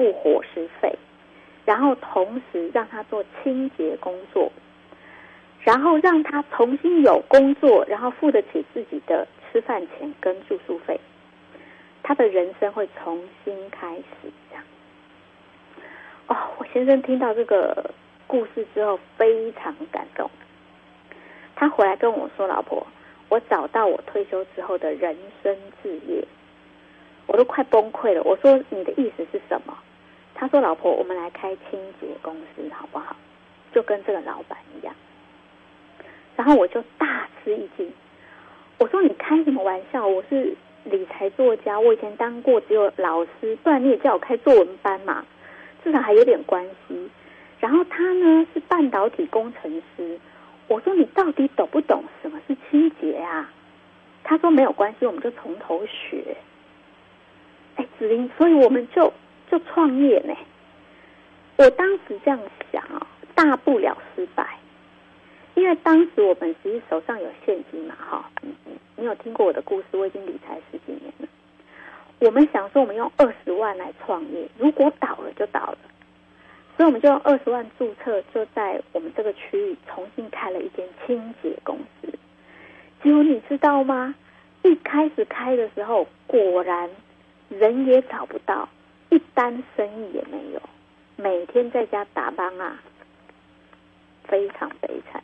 付伙食费，然后同时让他做清洁工作，然后让他重新有工作，然后付得起自己的吃饭钱跟住宿费，他的人生会重新开始。这样我先生听到这个故事之后非常感动，他回来跟我说，老婆，我找到我退休之后的人生志业。我都快崩溃了，我说你的意思是什么？他说，老婆，我们来开清洁公司好不好？就跟这个老板一样。然后我就大吃一惊，我说你开什么玩笑，我是理财作家，我以前当过只有老师，不然你也叫我开作文班嘛，至少还有点关系。然后他呢是半导体工程师，我说你到底懂不懂什么是清洁啊？他说没有关系，我们就从头学。子琳，所以我们就创业呢。我当时这样想大不了失败，因为当时我们其实手上有现金嘛，你有听过我的故事，我已经理财10几年了。我们想说我们用20万来创业，如果倒了就倒了，所以我们就用20万注册，就在我们这个区域重新开了一间清洁公司。结果你知道吗？一开始开的时候，果然人也找不到，一单生意也没有，每天在家打帮非常悲惨。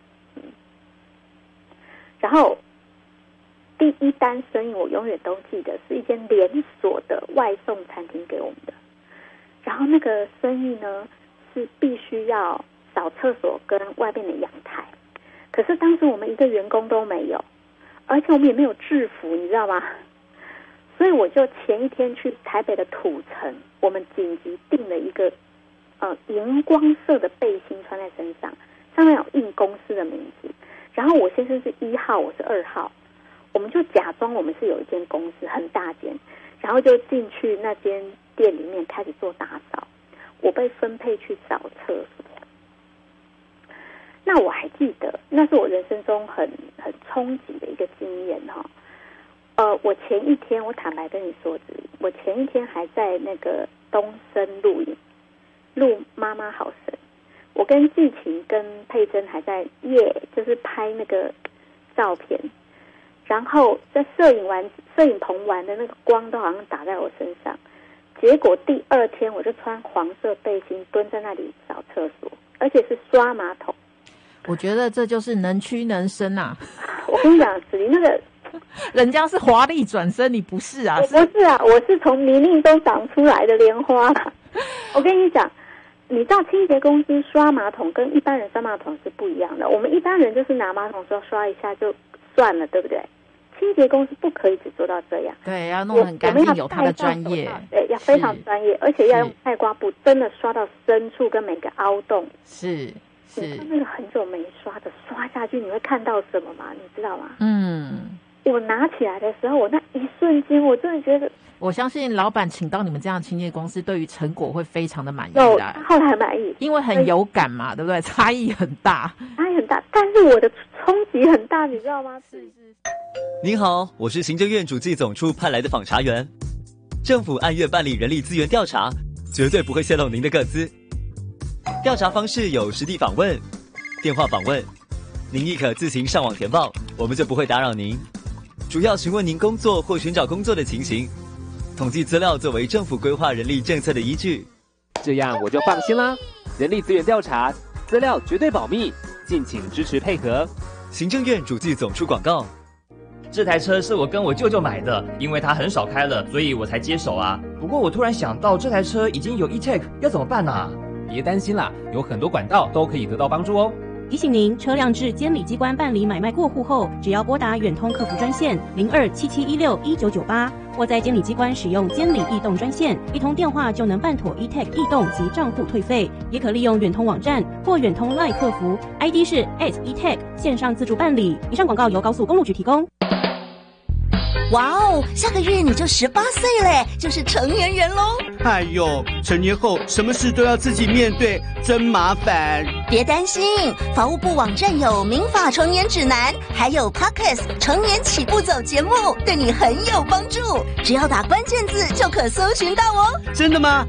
然后第一单生意我永远都记得，是一间连锁的外送餐厅给我们的。然后那个生意呢，是必须要扫厕所跟外面的阳台，可是当时我们一个员工都没有，而且我们也没有制服，你知道吗？所以我就前一天去台北的土城，我们紧急订了一个荧光色的背心穿在身上，上面有印公司的名字。然后我先生是1号，我是2号，我们就假装我们是有一间公司很大间，然后就进去那间店里面开始做打扫。我被分配去扫厕所。那我还记得，那是我人生中很冲击的一个经验我前一天，我坦白跟你说，我前一天还在那个东森录影，录妈妈好神。我跟季晴跟佩珍还在就是拍那个照片，然后在摄影棚玩的那个光都好像打在我身上。结果第2天我就穿黄色背心蹲在那里扫厕所，而且是刷马桶。 我觉得这就是能屈能伸啊！ 我跟你讲，子琳那个。 人家是华丽转身，你不是啊？ 我不是啊，我是从泥泞中长出来的莲花。我跟你讲，你知道清洁公司刷马桶跟一般人刷马桶是不一样的。我们一般人就是拿马桶刷一下就算了，对不对？清洁公司不可以只做到这样， 对，要弄得很干净，有它的专业， 对，要非常专业，而且要用菜瓜布，真的刷到深处跟每个凹洞。 是。 你看那个很久没刷的，刷下去你会看到什么吗？你知道吗？我拿起来的时候，我那一瞬间，我真的觉得， 我相信老板请到你们这样的清洁公司，对于成果会非常的满意的。 他后来很满意， 因为很有感嘛，对不对？差异很大， 但是我的冲击很大，你知道吗？是。 您好，我是行政院主计总处派来的访查员。政府按月办理人力资源调查，绝对不会泄露您的个资。调查方式有实地访问、电话访问，您亦可自行上网填报，我们就不会打扰您。主要询问您工作或寻找工作的情形，统计资料作为政府规划人力政策的依据。 这样我就放心啦。人力资源调查，资料绝对保密，敬请支持配合。 行政院主计总处广告。 这台车是我跟我舅舅买的，因为他很少开了，所以我才接手啊。不过我突然想到，这台车已经有 e-tag， 要怎么办啊？ 别担心啦，有很多管道都可以得到帮助哦。 提醒您，车辆至监理机关办理买卖过户后，只要拨打远通客服专线0277161998，或在监理机关使用监理异动专线，一通电话就能办妥 e-tag 异动及账户退费。也可利用远通网站或远通 LINE 客服 ，ID 是 @e-tag 线上自助办理。以上广告由高速公路局提供。 哇哦，下个月你就18岁嘞，就是成年人咯。 哎呦，成年后什么事都要自己面对，真麻烦。 别担心，法务部网站有民法成年指南，还有 Podcast 成年起步走节目，对你很有帮助。只要打关键字就可搜寻到哦。 真的吗？